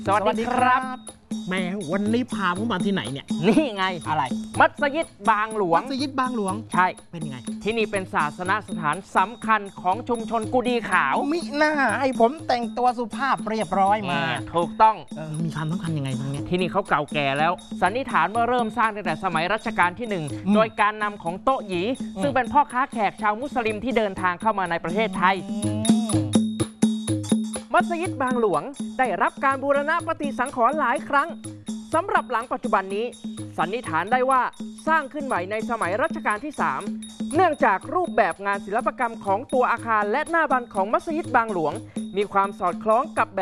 สวัสดีครับแม่วันนี้พาผมมาที่ไหนเนี่ยนี่ไงอะไรมัสยิดบางหลวงมัสยิดบางหลวงใช่เป็นไงที่นี่เป็นศาสนสถานสำคัญของชุมชนกุดีขาวมิน่าให้ผมแต่งตัวสุภาพเรียบร้อยมาถูกต้องมีความสำคัญยังไงตรงนี้ที่นี่เขาเก่าแก่แล้วสันนิษฐานว่าเริ่มสร้างตั้งแต่สมัยรัชกาลที่1โดยการนำของโต๊ะหยีซึ่งเป็นพ่อค้าแขกชาวมุสลิมที่เดินทางเข้ามาในประเทศไทยมัสยิดบางหลวงได้รับการบูรณะปฏิสังขรณ์หลายครั้งสำหรับหลังปัจจุบันนี้สันนิษฐานได้ว่าสร้างขึ้นใหม่ในสมัยรัชกาลที่3เนื่องจากรูปแบบงานศิลปกรรมของตัวอาคารและหน้าบันของมัสยิดบางหลวงมีความสอดคล้องกับ